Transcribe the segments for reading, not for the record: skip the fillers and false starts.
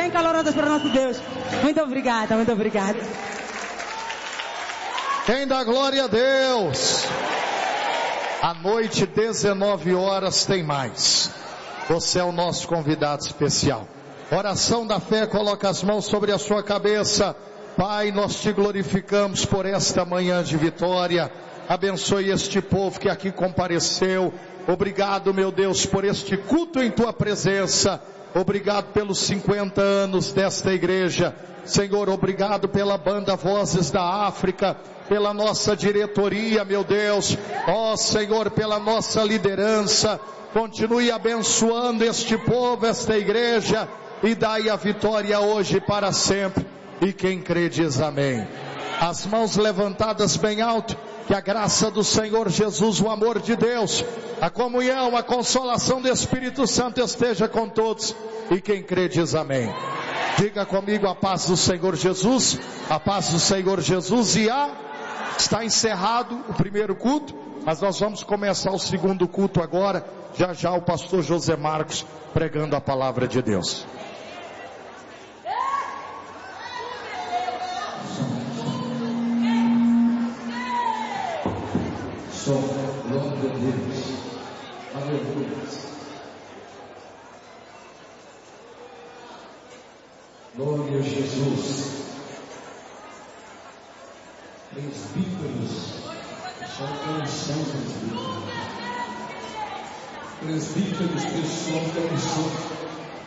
bem calorosas para o nosso Deus. Muito obrigada, muito obrigada. Quem dá glória a Deus? À noite, 19 horas, tem mais. Você é o nosso convidado especial. Oração da fé, coloca as mãos sobre a sua cabeça. Pai, nós te glorificamos por esta manhã de vitória. Abençoe este povo que aqui compareceu. Obrigado, meu Deus, por este culto em tua presença. Obrigado pelos 50 anos desta igreja. Senhor, obrigado pela banda Vozes da África, pela nossa diretoria, meu Deus. Ó Senhor, pela nossa liderança. Continue abençoando este povo, esta igreja, e dai a vitória hoje e para sempre. E quem crê diz amém. As mãos levantadas bem alto. Que a graça do Senhor Jesus, o amor de Deus, a comunhão, a consolação do Espírito Santo esteja com todos. E quem crê diz amém. Diga comigo: a paz do Senhor Jesus, a paz do Senhor Jesus. E está encerrado o primeiro culto, mas nós vamos começar o segundo culto agora. Já já o pastor José Marcos pregando a palavra de Deus. Glória a Deus, aleluia. Glória a Jesus. Presbíteros, só canção presbíteros que são canção.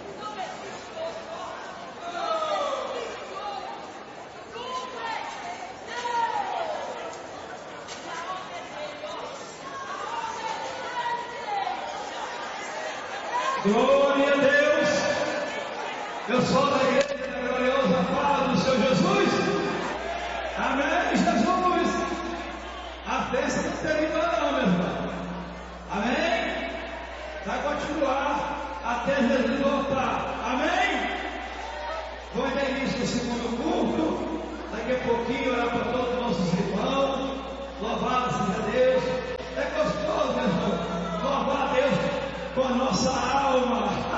Glória a Deus. Eu sou da igreja da gloriosa paz do Senhor Jesus. Amém, Jesus. A festa não termina não, meu irmão. Amém. Vai continuar até Jesus voltar. Amém. Vamos dar início ao segundo culto. Daqui a pouquinho orar para todos os nossos irmãos. Louvado seja Deus. É gostoso, meu irmão, louvar a Deus com a nossa alma.